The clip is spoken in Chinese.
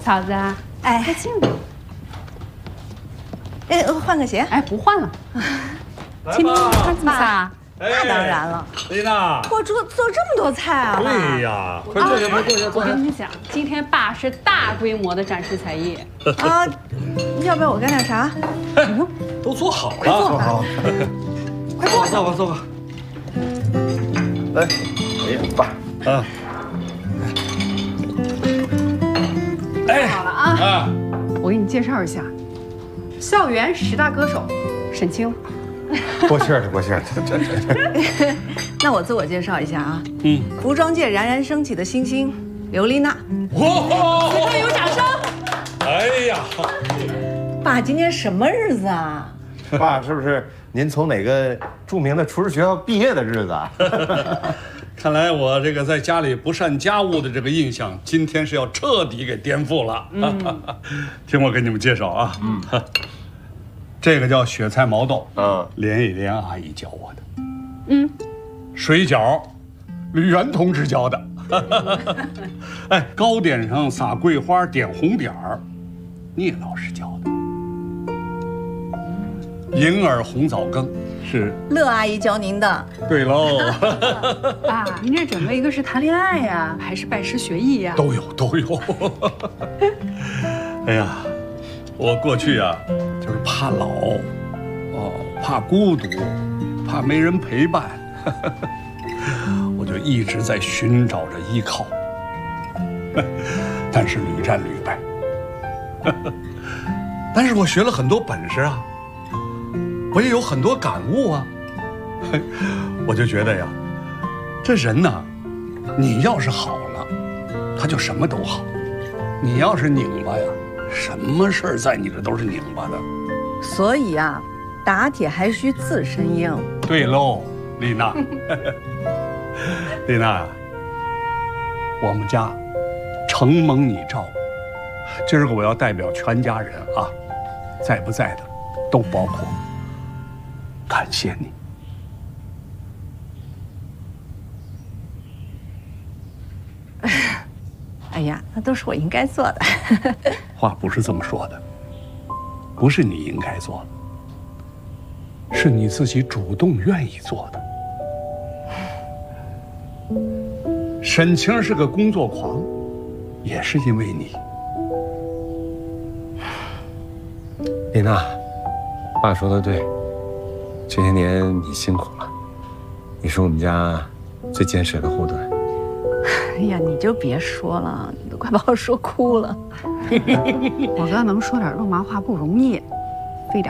嫂子， 哎， 快进来。 哎，换个鞋。 哎，不换了。今天穿这么飒？ 那当然了。 丽娜， 我做这么多菜啊！ 对呀，快坐下，快坐下， 我坐下。 跟你们讲，今天爸是大规模的展示才艺。 啊，要不要我干点啥？ 都做好了， 坐好，快坐， 坐吧，坐吧。 来，哎呀，爸， 啊，哎， 好了啊，我给你介绍一下，校园10大歌手，沈清。 过气了，过气了，这。 那我自我介绍一下啊， 嗯， 服装界冉冉升起的星星刘丽娜。 哇， 请各位有掌声。 哎呀， 爸，今天什么日子啊？ 爸，是不是您从哪个著名的厨师学校毕业的日子啊？ 看来我这个在家里不善家务的这个印象，今天是要彻底给颠覆了。听我给你们介绍啊，这个叫雪菜毛豆，连一连阿姨教我的。水饺，吕元同志教的。哎，糕点上撒桂花点红点儿，聂老师教的。银耳红枣羹是乐阿姨教您的。 对喽。 爸，您这准备一个是谈恋爱呀，还是拜师学艺呀？ 都有都有。哎呀，我过去啊，就是怕老，怕孤独，怕没人陪伴，我就一直在寻找着依靠，但是屡战屡败。但是我学了很多本事啊，我也有很多感悟啊。我就觉得呀，这人呐，你要是好了，他就什么都好；你要是拧巴呀，什么事儿在你这都是拧巴的。 所以啊，打铁还需自身硬。 对喽，丽娜。丽娜，我们家承蒙你照顾，今儿个我要代表全家人啊，在不在的都包括，感谢你。 哎呀，那都是我应该做的。 话不是这么说的，不是你应该做的，是你自己主动愿意做的。沈清是个工作狂，也是因为你。 丽娜，爸说的对，这些年你辛苦了，你是我们家最坚实的后盾。 哎呀，你就别说了，你都快把我说哭了。 我哥能说点肉麻话不容易。